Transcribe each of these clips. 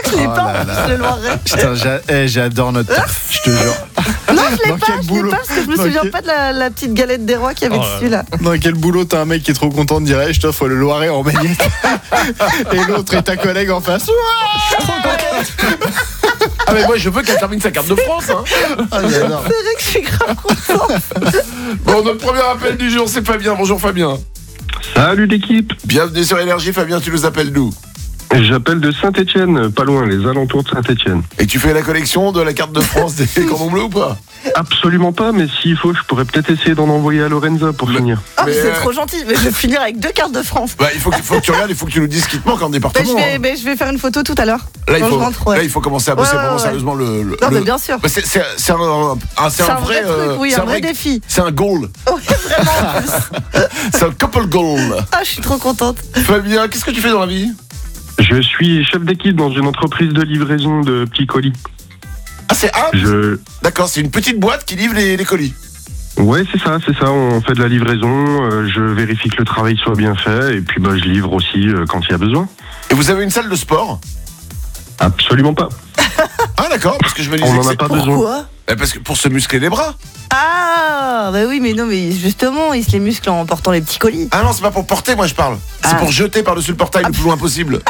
Je l'ai pas, en plus, le Loiret. Putain, j'adore notre taf, je te jure. Non, je l'ai Dans pas, quel je l'ai boulot pas parce que je me Dans souviens quel- pas de la petite galette des rois qu'il y avait dessus là. Dans quel boulot t'as un mec qui est trop content de dire je t'offre le Loiret en magnète et l'autre est ta collègue en face. Ah mais moi je veux qu'elle termine sa carte de France hein. Ah, j'adore. C'est vrai que je suis grave contente. Bon, notre premier appel du jour, c'est Fabien. Bonjour Fabien. Salut l'équipe, Bienvenue sur Énergie. Fabien, tu nous appelles d'où? j'appelle de Saint-Étienne, pas loin, les alentours de Saint-Étienne. Et tu fais la collection de la carte de France des cordons bleus ou pas? Absolument pas, mais s'il faut, je pourrais peut-être essayer d'en envoyer à Lorenza pour finir. Ah, mais Mais, c'est trop gentil. Mais je vais finir avec 2 cartes de France. Bah, il faut que tu regardes, il faut que tu nous dises ce qui te manque en Mais département. hein. je vais faire une photo tout à l'heure. Là, quand je rentre, ouais. là, il faut commencer à bosser Ouais, vraiment ouais. sérieusement le. Non, mais bien sûr. Bah, c'est un vrai truc, oui, c'est un vrai défi. C'est un goal. Ouais, vraiment en plus. C'est un couple goal. Ah, je suis trop contente. Fabien, qu'est-ce que tu fais dans la vie? Je suis chef d'équipe dans une entreprise de livraison de petits colis. Ah, c'est D'accord, c'est une petite boîte qui livre les colis. Ouais, c'est ça, on fait de la livraison, je vérifie que le travail soit bien fait, et puis je livre aussi quand il y a besoin. Et vous avez une salle de sport? Absolument pas. Ah, d'accord, parce que je me disais On que n'en a c'est- pas besoin. Pourquoi? Parce que pour se muscler les bras. Ah, bah oui, mais non, mais justement, il se les muscle en portant les petits colis. Ah non, c'est pas pour porter, moi je parle. C'est Ah. pour jeter par-dessus le portail le plus loin possible.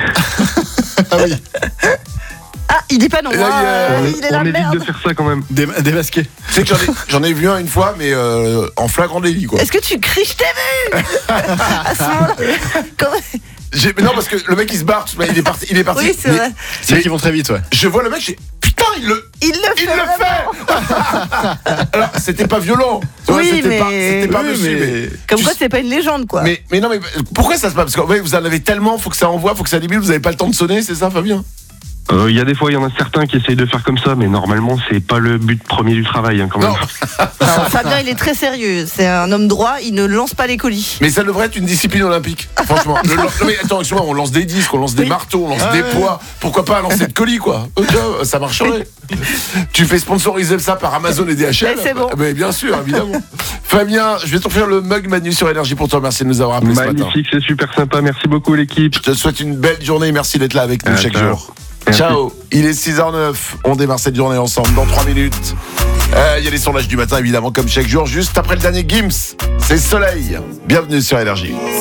Ah oui. Ah, il dit pas non. Et là, il est la on évite merde. de faire ça quand même. Démasqué. Tu sais que j'en ai vu un une fois, mais en flagrant délit, quoi. Est-ce que tu cries, je t'ai vu à ce moment-là? Comment- Mais non, parce que le mec il se barre, il est parti. Oui, c'est Mais vrai. C'est qu'ils vont très vite, ouais. Je vois le mec, putain, il le vraiment. fait. Alors, c'était pas violent. Tu vois, Oui, c'était mais- pas, c'était pas Oui, monsieur, mais- Comme tu quoi, sais- c'est pas une légende, quoi. mais non, mais pourquoi ça se passe? Parce que ouais, vous en avez tellement, faut que ça envoie, faut que ça débile, vous avez pas le temps de sonner, c'est ça, Fabien? Il y a des fois, il y en a certains qui essayent de faire comme ça, mais normalement, c'est pas le but premier du travail, quand même. Non, Alors, Fabien, il est très sérieux. C'est un homme droit, il ne lance pas les colis. mais ça devrait être une discipline olympique, franchement. Non, mais attends, excuse-moi, on lance des disques, on lance des Oui. marteaux, on lance des poids. Pourquoi pas lancer de colis, quoi? Ça marcherait. Tu fais sponsoriser ça par Amazon et DHL. Mais c'est bon. Mais bien sûr, évidemment. Fabien, je vais t'offrir le mug Manu sur Énergie pour toi. Merci de nous avoir appelés ce matin. Magnifique, c'est super sympa. Merci beaucoup l'équipe. Je te souhaite une belle journée. Merci d'être là avec nous chaque ciao. jour. Merci. Ciao. Il est 6h09. On démarre cette journée ensemble dans 3 minutes. Il y a les sondages du matin, évidemment, comme chaque jour. Juste après le dernier Gims, c'est Soleil. Bienvenue sur Énergie.